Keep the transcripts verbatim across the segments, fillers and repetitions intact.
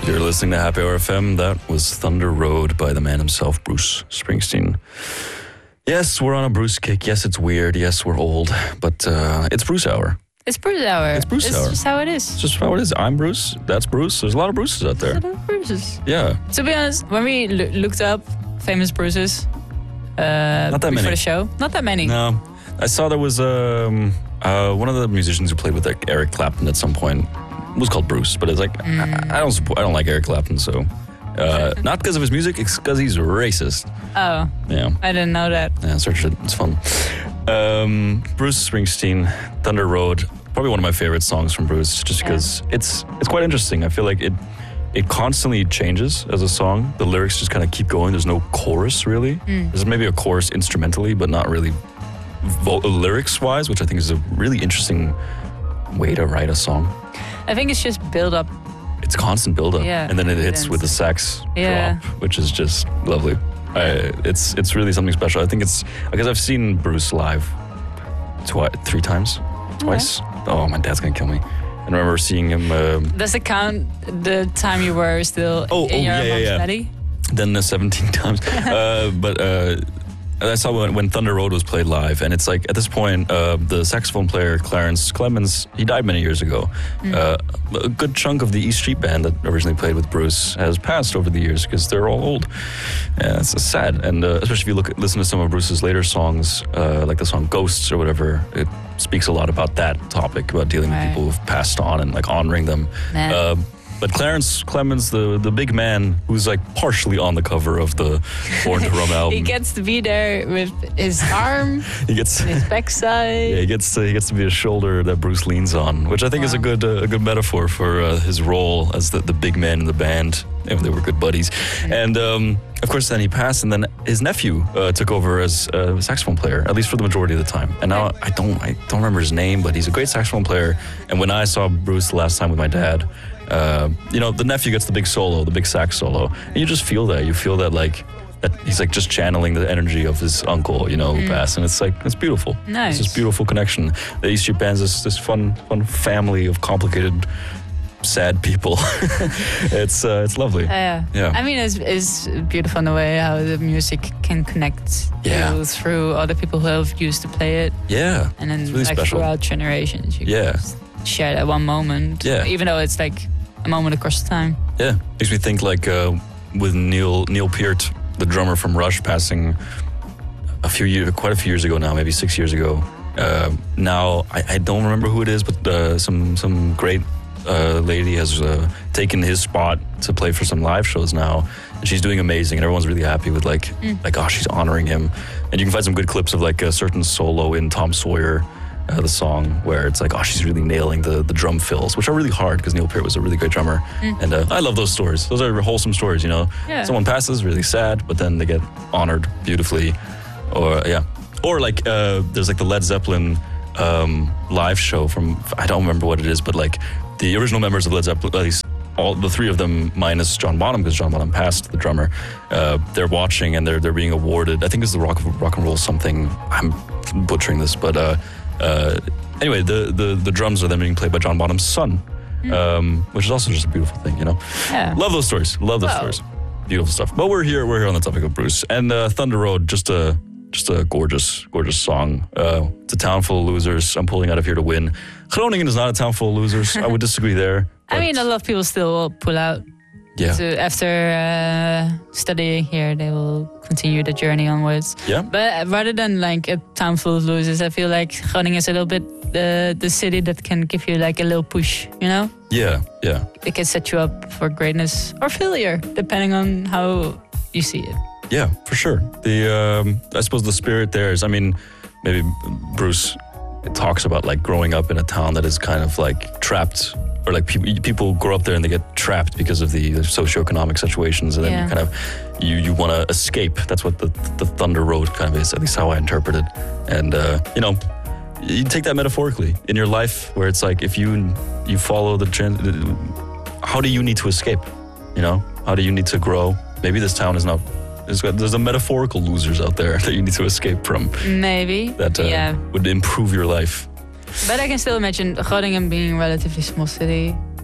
You're listening to Happy Hour F M. That was Thunder Road by the man himself, Bruce Springsteen. Yes, we're on a Bruce kick. Yes, it's weird. Yes, we're old. But uh, it's Bruce Hour. It's Bruce Hour. It's Bruce it's Hour. It's just how it is. It's just how it is. I'm Bruce. That's Bruce. There's a lot of Bruces out there. There's a lot of Bruces. Yeah. To be honest, when we lo- looked up famous Bruces uh, Not that before many. the show, not that many. No. I saw there was um, uh, one of the musicians who played with like Eric Clapton at some point was called Bruce, but it's like Mm. I, I don't support, I don't like Eric Clapton, so uh, not because of his music, it's because he's racist. Oh, Yeah. I didn't know that. Yeah, search it. It's fun. Um, Bruce Springsteen, Thunder Road, probably one of my favorite songs from Bruce, just because yeah. it's it's quite interesting. I feel like it it constantly changes as a song. The lyrics just kind of keep going. There's no chorus really. Mm. There's maybe a chorus instrumentally, but not really vo- lyrics-wise, which I think is a really interesting way to write a song. I think it's just build up. It's constant build-up, yeah, and then it hits with the sax yeah. drop, which is just lovely. I, it's it's really something special. I think it's because I've seen Bruce live twi- three times, twice. Okay. Oh, my dad's gonna kill me. I remember seeing him. Um, Does it count the time you were still oh, in oh, your yeah, mom's yeah, yeah. belly? Then the seventeen times, uh, but. Uh, I saw when, when Thunder Road was played live, and it's like at this point, uh, the saxophone player Clarence Clemens, he died many years ago. Mm. Uh, a good chunk of the E Street Band that originally played with Bruce has passed over the years because they're all old. Yeah, it's sad, and uh, especially if you look at, listen to some of Bruce's later songs, uh, like the song Ghosts or whatever, it speaks a lot about that topic, about dealing right. with people who've passed on and like honoring them. Uh, But Clarence Clemens, the, the big man who's like partially on the cover of the Born to Run album. He gets to be there with his arm, he gets his backside. Yeah, he gets to he gets to be a shoulder that Bruce leans on, which I think wow. is a good uh, a good metaphor for uh, his role as the, the big man in the band. And they were good buddies. Yeah. And um, of course, then he passed, and then his nephew uh, took over as a saxophone player, at least for the majority of the time. And now I don't I don't remember his name, but he's a great saxophone player. And when I saw Bruce the last time with my dad. Uh, you know, the nephew gets the big solo, the big sax solo, and you just feel that. You feel that, like, that he's like just channeling the energy of his uncle, you know, who mm. passed, and it's like it's beautiful. Nice. It's this beautiful connection. The E Street Band's this this fun fun family of complicated, sad people. it's uh, it's lovely. Uh, yeah, yeah. I mean, it's it's beautiful in the way how the music can connect yeah. you through other people who have used to play it. Yeah, and then it's really like special. throughout generations. You yeah, can share that one moment. Yeah, even though it's like a moment across time. Yeah, makes me think like uh, with Neil Neil Peart, the drummer from Rush, passing a few years, quite a few years ago now, maybe six years ago. Uh, now I, I don't remember who it is, but uh, some some great uh, lady has uh, taken his spot to play for some live shows now, and she's doing amazing, and everyone's really happy with like mm. like oh, she's honoring him, and you can find some good clips of like a certain solo in Tom Sawyer. Uh, the song where it's like, oh, she's really nailing the, the drum fills, which are really hard because Neil Peart was a really great drummer. Mm. And uh, I love those stories. Those are wholesome stories, you know. Yeah. Someone passes, really sad, but then they get honored beautifully. Or, yeah. Or like, uh, there's like the Led Zeppelin um, live show from, I don't remember what it is, but like the original members of Led Zeppelin, at least all the three of them minus John Bonham, because John Bonham passed, the drummer, uh, they're watching and they're they're being awarded, I think it's the rock, rock and roll something, I'm butchering this, but uh, Uh, anyway, the, the, the drums are then being played by John Bonham's son, mm. um, which is also just a beautiful thing, you know. Yeah. Love those stories. Love those Whoa. stories. Beautiful stuff. But we're here. We're here on the topic of Bruce and uh, Thunder Road. Just a just a gorgeous, gorgeous song. Uh, it's a town full of losers. I'm pulling out of here to win. Groningen is not a town full of losers. I would disagree there. I mean, a lot of people still will pull out. Yeah. So after uh, studying here, they will continue the journey onwards. Yeah. But rather than like a town full of losers, I feel like Groningen is a little bit the the city that can give you like a little push, you know? Yeah, yeah. It can set you up for greatness or failure, depending on how you see it. Yeah, for sure. The um, I suppose the spirit there is, I mean, maybe Bruce talks about like growing up in a town that is kind of like trapped. Or like people, people grow up there and they get trapped because of the, the socioeconomic situations, and then yeah. you kind of you you want to escape. That's what the the Thunder Road kind of is. At least how I interpret it. And uh, you know, you take that metaphorically in your life, where it's like if you you follow the trend, how do you need to escape? You know, how do you need to grow? Maybe this town is not. There's a metaphorical losers out there that you need to escape from. Maybe that uh, yeah. would improve your life. But I can still imagine Groningen being a relatively small city.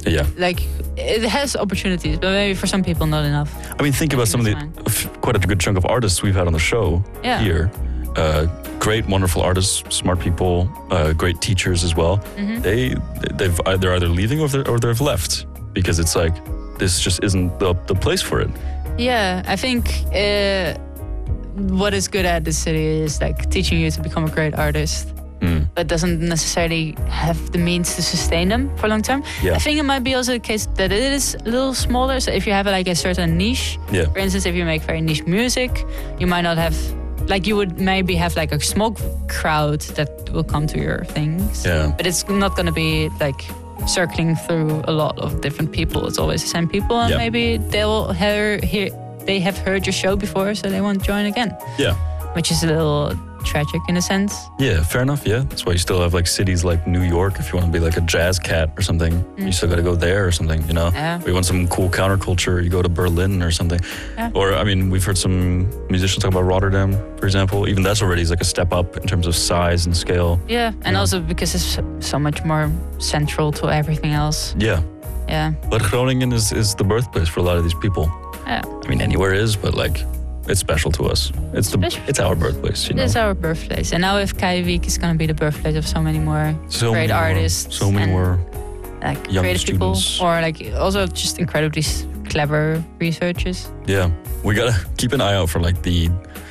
Yeah. Like, it has opportunities, but maybe for some people not enough. I mean, think about some of the f- quite a good chunk of artists we've had on the show Yeah. here. Uh, great, wonderful artists, smart people, uh, great teachers as well. Mhm. They they've they're either leaving or they're, or they've left because it's like this just isn't the the place for it. Yeah, I think uh, what is good at this city is like teaching you to become a great artist, Mm. but doesn't necessarily have the means to sustain them for long term. Yeah. I think it might be also the case that it is a little smaller. So if you have like a certain niche, Yeah. for instance, if you make very niche music, you might not have, like you would maybe have like a small crowd that will come to your things. Yeah. But it's not going to be like circling through a lot of different people. It's always the same people, and Yeah. maybe they'll hear, hear they have heard your show before, so they won't join again. Yeah. Which is a little tragic in a sense. Yeah, fair enough. Yeah, that's why you still have like cities like New York. If you want to be like a jazz cat or something, you still got to go there or something. You know, Yeah. if you want some cool counterculture, you go to Berlin or something. Yeah. Or I mean, we've heard some musicians talk about Rotterdam, for example. Even that's already like a step up in terms of size and scale. Yeah, and Yeah. also because it's so much more central to everything else. Yeah, Yeah, but Groningen is is the birthplace for a lot of these people. yeah. I mean, anywhere is, but like, it's special to us. It's the Special. it's our birthplace. You know, It's our birthplace, and now if Keiweek is going to be the birthplace of so many more so great many more- artists so many and- more. like Young creative students. people, or like also just incredibly s- clever researchers. Yeah, we gotta keep an eye out for like the.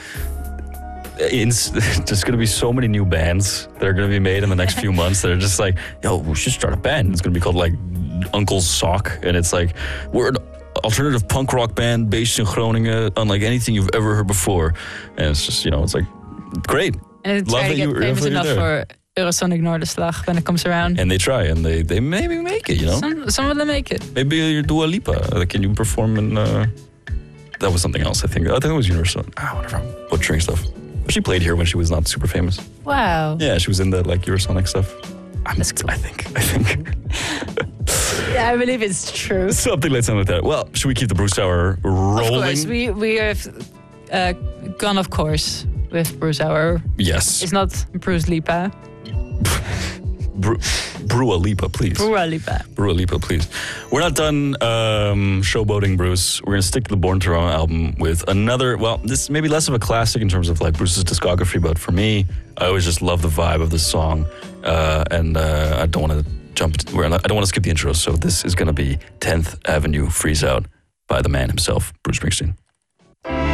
It's, there's gonna be so many new bands that are gonna be made in the next few months that are just like, yo, we should start a band. It's gonna be called like Uncle's Sock, and it's like we're an alternative punk rock band based in Groningen, unlike anything you've ever heard before. And it's just, you know, it's like great, And it's Love trying to that get you- famous you're enough there. for Eurosonic Noorderslag when it comes around. and they try, and they they maybe make it. You know, Some some of them make it. maybe you're Dua Lipa. Like, can you perform in? Uh, that was something else. I think. I think it was Universal. Ah, whatever. I'm butchering stuff. But she played here when she was not super famous. Wow. Yeah, she was in the like Eurosonic stuff. I'm, That's cool. I think. I think Yeah, I believe it's true. something like something like that. Well, should we keep the Bruce Hour rolling? Of course, we we have uh, gone, of course, with Bruce Hour. yes. It's not Bruce Lipa. Bru- Brua Lipa, please. Brua Lipa. Brua Lipa, please. We're not done um, showboating Bruce. We're going to stick to the Born to Run album with another, well, this is maybe less of a classic in terms of like Bruce's discography, but for me, I always just love the vibe of this song. Uh, and uh, I don't want to jump, we're not, I don't want to skip the intro, so this is going to be tenth Avenue Freeze Out by the man himself, Bruce Springsteen.